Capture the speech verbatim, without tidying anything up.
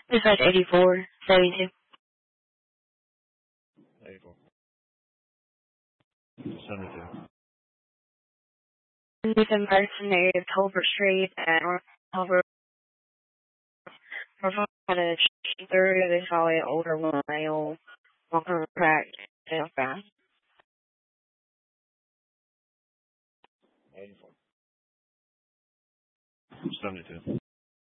Dispatch eighty-four seventy-two. eighty-four. seventy-two. Missing person native Tolbert Street at North Tolbert. North had a third of this solid older male walking on crack southbound. eighty-four. seventy-two.